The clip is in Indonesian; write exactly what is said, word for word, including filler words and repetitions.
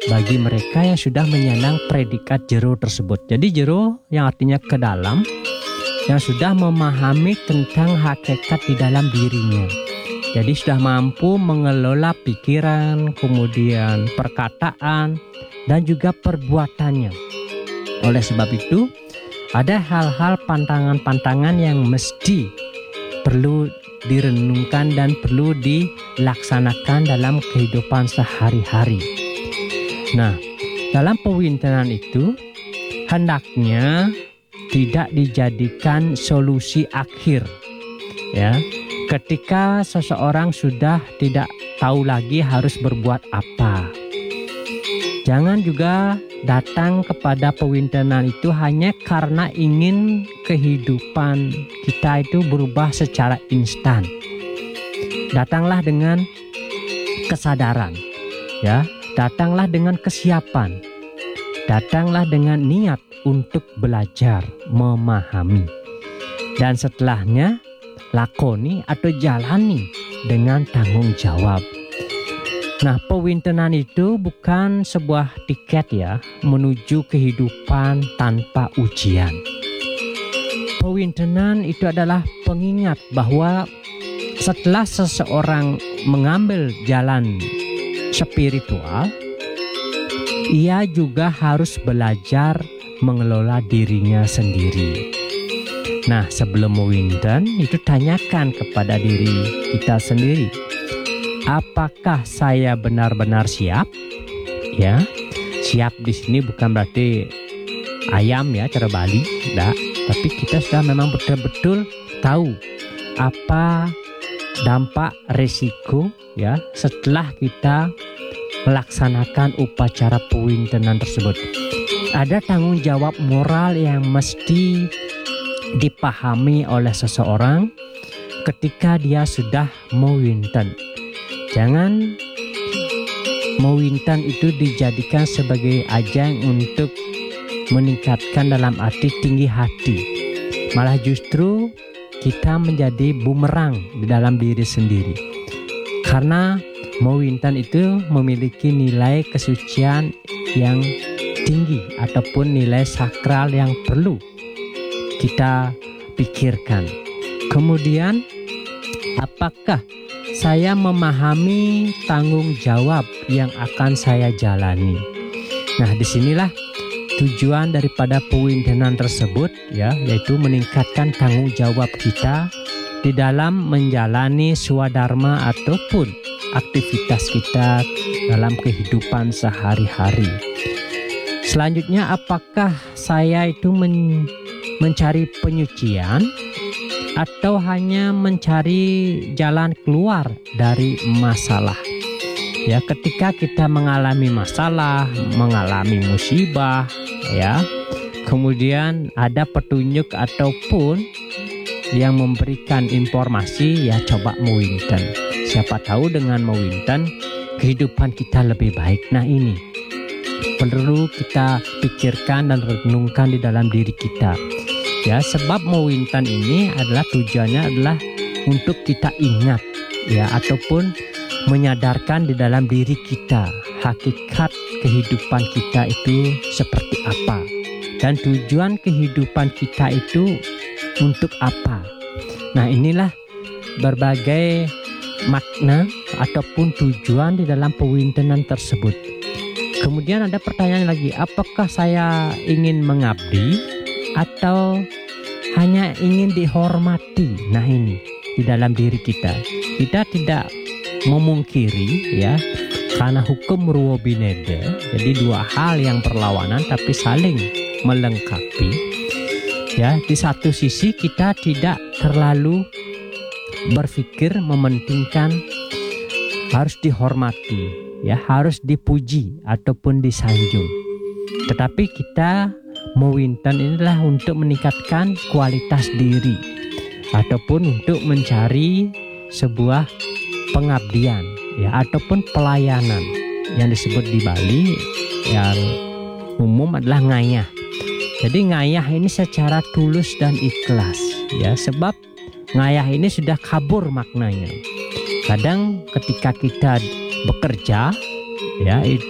bagi mereka yang sudah menyandang predikat jero tersebut. Jadi jero yang artinya ke dalam, yang sudah memahami tentang hakikat di dalam dirinya. Jadi sudah mampu mengelola pikiran, kemudian perkataan, dan juga perbuatannya. Oleh sebab itu, ada hal-hal pantangan-pantangan yang mesti perlu direnungkan dan perlu dilaksanakan dalam kehidupan sehari-hari. Nah, dalam pewintenan itu hendaknya tidak dijadikan solusi akhir, ya. Ketika seseorang sudah tidak tahu lagi harus berbuat apa. Jangan juga datang kepada pewintenan itu hanya karena ingin kehidupan kita itu berubah secara instan. Datanglah dengan kesadaran, ya. Datanglah dengan kesiapan. Datanglah dengan niat untuk belajar, memahami. Dan setelahnya lakoni atau jalani dengan tanggung jawab. Nah, pewintenan itu bukan sebuah tiket ya menuju kehidupan tanpa ujian. Pewintenan itu adalah pengingat bahwa setelah seseorang mengambil jalan spiritual, ia juga harus belajar mengelola dirinya sendiri. Nah, sebelum mewinten itu tanyakan kepada diri kita sendiri, apakah saya benar-benar siap? Ya, siap di sini bukan berarti ayam ya cara Bali, enggak. Tapi kita sudah memang betul-betul tahu apa dampak resiko ya setelah kita melaksanakan upacara pewintenan tersebut. Ada tanggung jawab moral yang mesti dipahami oleh seseorang ketika dia sudah mewinten. Jangan mewinten itu dijadikan sebagai ajang untuk meningkatkan dalam arti tinggi hati. Malah justru kita menjadi bumerang di dalam diri sendiri. Karena mewinten itu memiliki nilai kesucian yang tinggi ataupun nilai sakral yang perlu kita pikirkan. Kemudian, apakah saya memahami tanggung jawab yang akan saya jalani? Nah, disinilah tujuan daripada pewintenan tersebut ya, yaitu meningkatkan tanggung jawab kita di dalam menjalani swadharma ataupun aktivitas kita dalam kehidupan sehari-hari. Selanjutnya, apakah saya itu men- mencari penyucian atau hanya mencari jalan keluar dari masalah? Ya, ketika kita mengalami masalah, mengalami musibah, ya, kemudian ada petunjuk ataupun yang memberikan informasi, ya coba mewinten. Siapa tahu dengan mewinten kehidupan kita lebih baik. Nah, ini perlu kita pikirkan dan renungkan di dalam diri kita. Ya, sebab mewinten ini adalah tujuannya adalah untuk kita ingat, ya, ataupun menyadarkan di dalam diri kita hakikat kehidupan kita itu seperti apa dan tujuan kehidupan kita itu untuk apa. Nah, inilah berbagai makna ataupun tujuan di dalam pewintenan tersebut. Kemudian ada pertanyaan lagi, apakah saya ingin mengabdi atau hanya ingin dihormati? Nah, ini di dalam diri kita. Kita tidak memungkiri ya, karena hukum ruwo bineda. Jadi dua hal yang berlawanan tapi saling melengkapi. Ya, di satu sisi kita tidak terlalu berpikir mementingkan harus dihormati, ya, harus dipuji ataupun disanjung. Tetapi kita mewinten inilah untuk meningkatkan kualitas diri ataupun untuk mencari sebuah pengabdian, ya, ataupun pelayanan yang disebut di Bali yang umum adalah ngayah. Jadi ngayah ini secara tulus dan ikhlas, ya, sebab ngayah ini sudah kabur maknanya. Kadang ketika kita bekerja, ya, itu